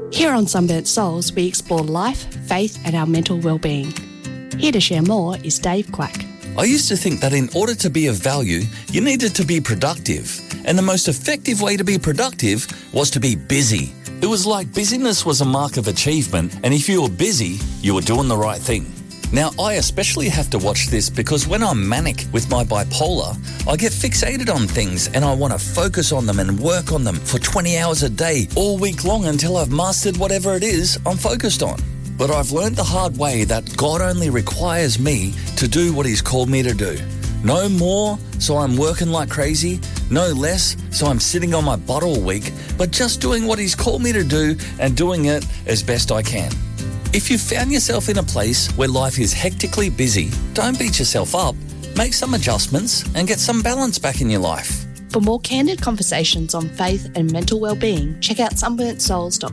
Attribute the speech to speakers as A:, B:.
A: Here on Sunburnt Souls, we explore life, faith and our mental well-being. Here to share more is Dave Quack.
B: I used to think that in order to be of value, you needed to be productive. And the most effective way to be productive was to be busy. It was like busyness was a mark of achievement, and if you were busy, you were doing the right thing. Now, I especially have to watch this because when I'm manic with my bipolar, I get fixated on things and I want to focus on them and work on them for 20 hours a day, all week long until I've mastered whatever it is I'm focused on. But I've learned the hard way that God only requires me to do what He's called me to do. No more, so I'm working like crazy. No less, so I'm sitting on my butt all week, but just doing what He's called me to do and doing it as best I can. If you've found yourself in a place where life is hectically busy, don't beat yourself up. Make some adjustments and get some balance back in your life.
A: For more candid conversations on faith and mental well-being, check out sunburntsouls.com.